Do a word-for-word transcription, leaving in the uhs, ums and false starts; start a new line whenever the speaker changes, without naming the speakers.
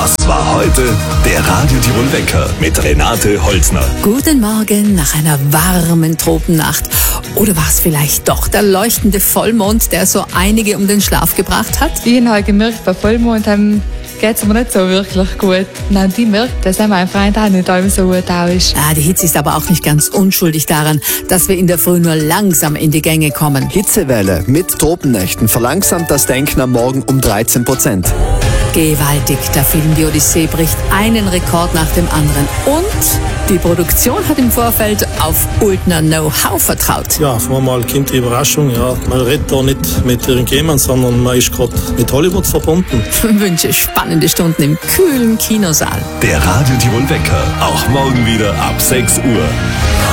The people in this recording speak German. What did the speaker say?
Was war heute? Der Radio Tirol Wecker mit Renate Holzner.
Guten Morgen nach einer warmen Tropennacht. Oder war es vielleicht doch der leuchtende Vollmond, der so einige um den Schlaf gebracht hat?
Ich habe gemerkt, bei Vollmond geht es mir nicht so wirklich gut. Dann die merkt, dass mein Freund auch nicht allem so gut auch ist.
Ah, die Hitze ist aber auch nicht ganz unschuldig daran, dass wir in der Früh nur langsam in die Gänge kommen.
Hitzewelle mit Tropennächten verlangsamt das Denken am Morgen um dreizehn Prozent.
Gewaltig, der Film Die Odyssee bricht einen Rekord nach dem anderen. Und die Produktion hat im Vorfeld auf Ultner Know-how vertraut.
Ja, manchmal kommt die Überraschung. Ja, man redet da nicht mit irgendjemandem, sondern man ist gerade mit Hollywood verbunden.
Ich wünsche spannende Stunden im kühlen Kinosaal.
Der Radio Tirol Wecker, auch morgen wieder ab sechs Uhr.